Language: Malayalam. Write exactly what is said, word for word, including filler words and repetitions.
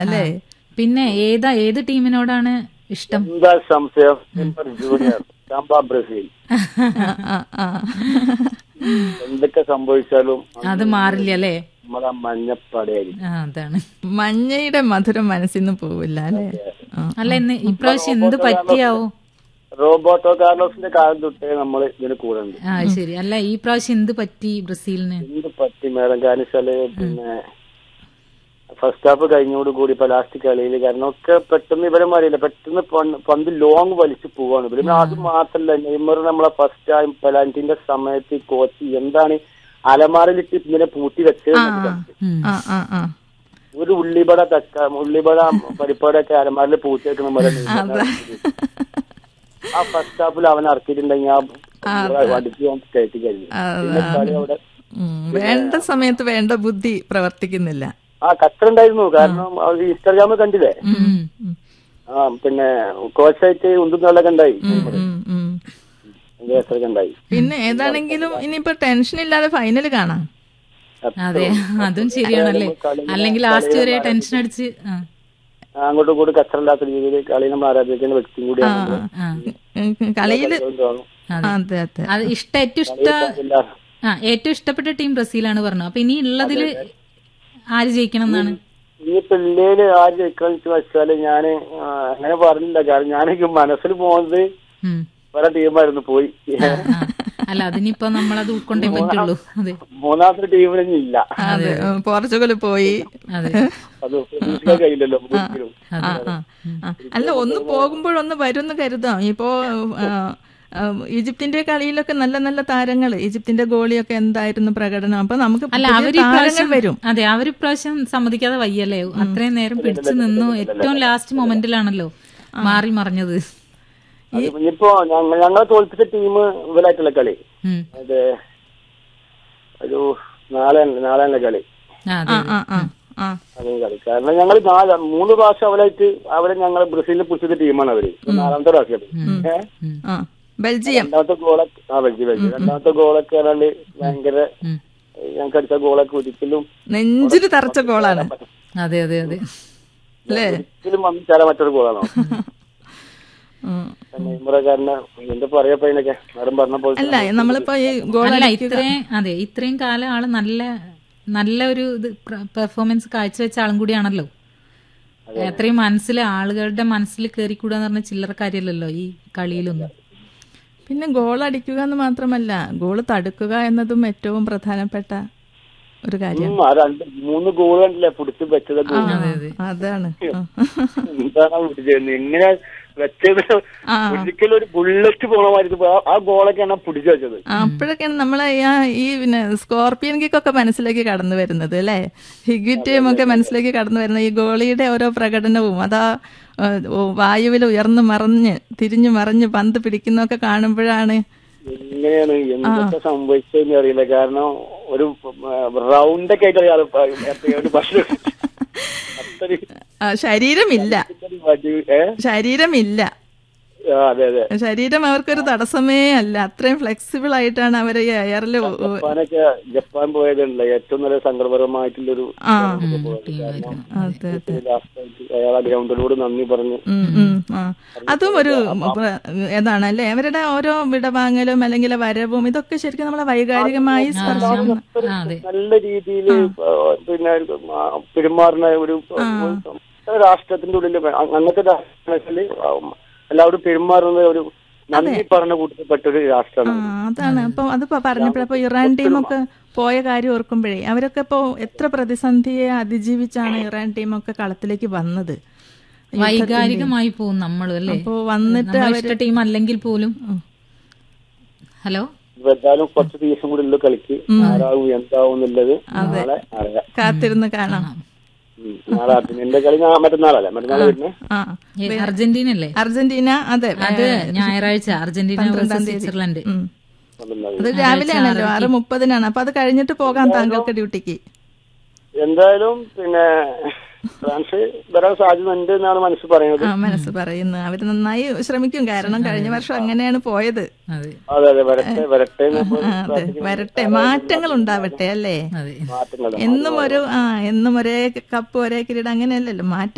അല്ലേ? പിന്നെ ഏതാ ഏത് ടീമിനോടാണ് ഇഷ്ടം? എന്താ സംശയം? Junior Brazil. എന്തൊക്കെ സംഭവിച്ചാലും അത് മാറില്ല അല്ലേ? നമ്മളെ മഞ്ഞപ്പടയായിരിക്കും. അതാണ് മഞ്ഞയുടെ മധുരം മനസ്സിൽ നിന്ന് പോവില്ല അല്ലേ? അല്ല ഇന്ന് ഇപ്രാവശ്യം എന്ത് പറ്റിയാവോ? റോബോട്ടോ കാർലോസിന്റെ കാലം തൊട്ടേ നമ്മൾ ഇതിന് കൂടെ ഉണ്ട്. ആ ശരി. അല്ല ഈ പ്രാവശ്യം എന്ത് പറ്റി ബ്രസീലിന്? എന്ത് പറ്റി മേഡം? കാരണം വെച്ചാല് പിന്നെ ഫസ്റ്റ് ഹാഫ് കഴിഞ്ഞോട് കൂടി ഇപ്പൊ ലാസ്റ്റ് കളിയിൽ കാരണം ഒക്കെ പെട്ടെന്ന് ഇവരെ മാറിയില്ല, പെട്ടെന്ന് പന്ത് ലോങ് വലിച്ചു പോവാണ് ഇവര്. അത് മാത്രല്ല നെയ്മർ നമ്മളെ ഫസ്റ്റ് ടൈം പെനാൽറ്റിന്റെ സമയത്ത് കോച്ച് എന്താണ് അലമാറിലിട്ട് ഇങ്ങനെ പൂട്ടി വെച്ചത്. ഒരു ഉള്ളിബട തക്ക ഉള്ളിബട പരിപ്പാടൊക്കെ അലമാറിൽ പൂട്ടി വെക്കുന്ന പോലെ ആ ഫസ്റ്റ് ഹാഫിൽ അവൻ ഇറക്കിയിട്ടുണ്ടെങ്കിൽ ആ അടിച്ച് കയറ്റി കഴിഞ്ഞു. പിന്നെ കളി അവിടെ വേണ്ട സമയത്ത് വേണ്ട ബുദ്ധി പ്രവർത്തിക്കുന്നില്ല. ആ കച്ചറുണ്ടായിരുന്നു. കാരണം ഇൻസ്റ്റാഗ്രാമിൽ കണ്ടില്ലേ? ആ പിന്നെ കോച്ചായിട്ട് ഉന്തും തള്ളൊക്കെ ഉണ്ടായി, കച്ചറൊക്കെ ഉണ്ടായി. പിന്നെ ഏതാണെങ്കിലും ഇനിയിപ്പോ ടെൻഷൻ ഇല്ലാതെ ഫൈനൽ കാണാം. അതെ അതും ശരിയാണല്ലേ. അല്ലെങ്കിൽ ലാസ്റ്റ് വരെ ടെൻഷൻ അടിച്ച് അങ്ങോട്ടും ഇങ്ങോട്ടും കച്ചറില്ലാത്ത രീതിയിൽ കളി നമ്മൾ ആരാധിക്കുന്ന വ്യക്തിയും കൂടിയാണ് കളിയില്. അത് ഇഷ്ട ഏറ്റവും ഇഷ്ട ആ ഏറ്റവും ഇഷ്ടപ്പെട്ട ടീം ബ്രസീലാണ് പറഞ്ഞു. അപ്പൊ ഇനി ഉള്ളതില് ആര് ജയിക്കണം എന്നാണ്? ഈ പിള്ളേര് ആര് ജയിക്കണം വെച്ചാല് ഞാന് അങ്ങനെ പറഞ്ഞില്ല. കാരണം ഞാനെനിക്ക് മനസ്സിൽ പോകുന്നത് പല ടീമായിരുന്നു പോയി. അല്ല അതിനിപ്പോ നമ്മളത് ഉൾക്കൊണ്ടേ പറ്റുള്ളൂ. അതെ മൂന്നാമത്തെ ടീമിനൊന്നും ഇല്ല. പോർച്ചുഗൽ പോയി. അത് പ്രതീക്ഷിക്കാൻ കഴിയില്ലല്ലോ. അല്ല ഒന്ന് പോകുമ്പോഴൊന്ന് വരുമെന്ന് കരുതാം. ഇപ്പോ ഈജിപ്തിന്റെ കളിയിലൊക്കെ നല്ല നല്ല താരങ്ങൾ, ഈജിപ്തിന്റെ ഗോളിയൊക്കെ എന്തായിരുന്നു പ്രകടനം. അപ്പൊ നമുക്ക് താരങ്ങൾ വരും. അതെ അവരിപ്രാവശ്യം സമ്മതിക്കാതെ വയ്യല്ലേ, അത്രയും നേരം പിടിച്ചു നിന്നു. ഏറ്റവും ലാസ്റ്റ് മൊമെന്റിലാണല്ലോ മാറി മറിഞ്ഞത്. ഇനിയിപ്പോ ഞങ്ങളെ തോൽപ്പിച്ച ടീം ഇവരായിട്ടുള്ള കളി അത് ഒരു നാളെ നാളെ കളി അതേ കളി. കാരണം ഞങ്ങൾ നാല് മൂന്ന് പ്രാവശ്യം അവരായിട്ട് അവരെ ഞങ്ങൾ ബ്രസീലിനെ പിടിച്ച ടീമാണ് അവര്. നാലാമത്തെ പ്രാവശ്യം ബെൽജിയം രണ്ടാമത്തെ ഗോളൊക്കെ ആ ബെൽജിയം ബെൽജിയം രണ്ടാമത്തെ ഗോളൊക്കെ പറഞ്ഞാല് ഭയങ്കര ഞങ്ങൾക്ക് അടിച്ച ഗോളൊക്കെ ഒരിക്കലും നെഞ്ചില് തറച്ച ഗോളാണ്. അതെ അതെ അതെ ഒരിക്കലും വന്ന് ചേരാൻ മറ്റൊരു ഗോളാണോ? എന്താ പറയാ അതിനൊക്കെ ആരും പറഞ്ഞ പോലെ അല്ല നമ്മളിപ്പോ ഈ ഗോളല്ല ഇത്രയും അതെ ഇത്രയും കാലം ആള് നല്ല നല്ല ഒരു ഇത് പെർഫോമൻസ് കാഴ്ചവെച്ച ആളും കൂടിയാണല്ലോ. അത്രയും മനസ്സിൽ ആളുകളുടെ മനസ്സിൽ കയറിക്കൂടാന്ന് പറഞ്ഞ ചില്ലറ കാര്യമല്ലല്ലോ ഈ കളിയിലൊന്നും. പിന്നെ ഗോൾ അടിക്കുക എന്ന് മാത്രമല്ല ഗോള് തടുക്കുക എന്നതും ഏറ്റവും പ്രധാനപ്പെട്ട ഒരു കാര്യമാണ്. മൂന്ന് ഗോൾ കണ്ടില്ലേ പിടിച്ച് വെച്ചത്. അതാണ് എങ്ങനെ വെച്ചത് ഒരിക്കലും ഒരു ബുള്ളറ്റ് പോണ മാതിരി ആ ഗോളൊക്കെയാണ് പിടിച്ചു വെച്ചത്. അപ്പോഴൊക്കെയാണ് നമ്മളെ ഈ പിന്നെ സ്കോർപ്പിയൻ കിക്കൊക്കെ മനസ്സിലേക്ക് കടന്നു വരുന്നത് അല്ലെ, ഹിഗ്വിറ്റയും ഒക്കെ മനസ്സിലേക്ക് കടന്നു വരുന്നത്. ഈ ഗോളിയുടെ ഓരോ പ്രകടനവും അതാ വായുവിൽ ഉയർന്നു മറിഞ്ഞ് തിരിഞ്ഞു മറിഞ്ഞ് പന്ത് പിടിക്കുന്നൊക്കെ കാണുമ്പോഴാണ് എങ്ങനെയാണ് എന്തൊക്കെ സംഭവിച്ചതെന്ന് അറിയില്ല. കാരണം ഒരു റൗണ്ടൊക്കെ ആയിട്ട് ഭക്ഷണം ശരീരമില്ല ശരീരമില്ല അതെ അതെ ശരീരം അവർക്കൊരു തടസ്സമേ അല്ല. അത്രയും ഫ്ലെക്സിബിൾ ആയിട്ടാണ് അവര് എയറിൽ. ജപ്പാനൊക്കെ ജപ്പാൻ പോയതല്ല ഏറ്റവും നല്ല സങ്കടപരമായിട്ടുള്ളൊരു ഗ്രൗണ്ടിലൂടെ നന്ദി പറഞ്ഞു. അതും ഒരു ഏതാണ് അല്ലെ അവരുടെ ഓരോ വിടവാങ്ങലും അല്ലെങ്കിൽ വരവും ഇതൊക്കെ ശരിക്കും നമ്മളെ വൈകാരികമായി സ്പർശിക്കും. നല്ല രീതിയിൽ പിന്നെ പെരുമാറുന്ന ഒരു രാഷ്ട്രത്തിന്റെ ഉള്ളിൽ അങ്ങനത്തെ രാഷ്ട്രത്തില് എല്ലാവരും പെരുമാറുന്ന ഒരു നന്ദി പറഞ്ഞ കൂട്ടപ്പെട്ട ഒരു രാഷ്ട്രമാണ്. അതാണ് അപ്പൊ അതിപ്പോ പറഞ്ഞപ്പോഴപ്പോ ഇറാൻ ടീമൊക്കെ പോയ കാര്യം ഓർക്കുമ്പോഴേ അവരൊക്കെ ഇപ്പോ എത്ര പ്രതിസന്ധിയെ അതിജീവിച്ചാണ് ഇറാൻ ടീമൊക്കെ കളത്തിലേക്ക് വന്നത്. വൈകാരികമായി പോകും നമ്മളും അല്ലേ. അപ്പൊ വന്നിട്ട് അവരുടെ ടീം അല്ലെങ്കിൽ പോലും ഹലോ എന്തായാലും കുറച്ച് ദിവസം കൂടി ഉള്ളു കളിക്ക് ആരാവും എന്താവും എന്നുള്ളത് നാളെ അറിയാം. കാത്തിരുന്ന് കാണാം. നാളെ അർജന്റീനയുടെ കളി മറ്റന്നാളല്ലേ? മറ്റന്നാൾ വരുന്നത് അർജന്റീന അല്ലേ? അർജന്റീന അതെ അത് ഞായറാഴ്ച അർജന്റീന സ്വിറ്റ്സർലൻഡ്. അത് രാവിലെ ആണല്ലോ ആറ് മുപ്പതിനാണ്. അപ്പൊ അത് കഴിഞ്ഞിട്ട് പോകാം താങ്കൾക്ക് ഡ്യൂട്ടിക്ക്. എന്തായാലും പിന്നെ ഫ്രാൻസ് വരാൻ സാധ്യതയുണ്ട് എന്നാണ് മനസ്സ് പറയുന്നത്. മനസ്സ് പറയുന്നത് അവര് നന്നായി ശ്രമിക്കും. കാരണം കഴിഞ്ഞ വർഷം അങ്ങനെയാണ് പോയത്. അതെ അതെ വരട്ടെ വരട്ടെ വരട്ടെ മാറ്റങ്ങൾ ഉണ്ടാവട്ടെ അല്ലേ. എന്നും ഒരു ആ എന്നും ഒരേ കപ്പ് ഒരേ കിരീടം അങ്ങനെയല്ലല്ലോ. മാറ്റം